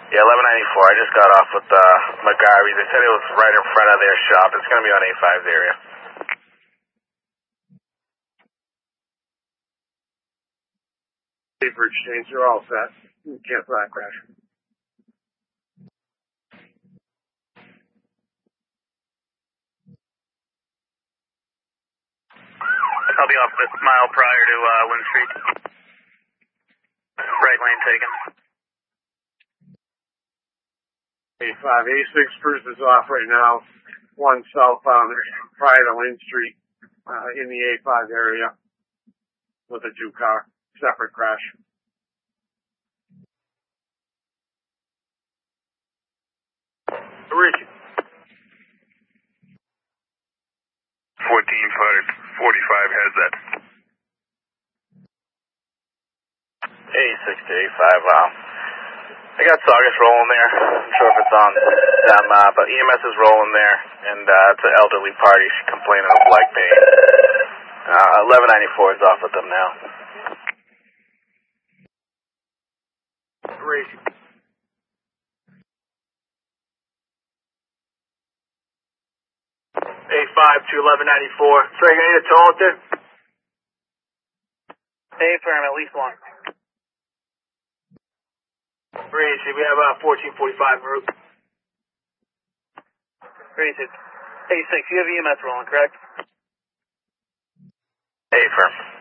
Yeah, 1194. I just got off with McGarvey. They said it was right in front of their shop. It's going to be on A5's area. Paper exchange, you're all set. You can't flat crash. I'll be off this mile prior to Lynn Street. Right lane taken. A5, A6 Spruce is off right now. 1 southbound prior to Lynn Street in the A5 area with a 2-car separate crash. Richie. 1445 has that. A6 to A5. I got Saugus rolling there. I'm sure if it's on them, but EMS is rolling there, and it's an elderly party complaining of leg pain. 1194 is off with them now. Richie. A5 to 1194. So you're going to need a tow out there? A-firm, at least one. Richie, we have 1445 en route. Great. A6, you have EMS rolling, correct? A-firm.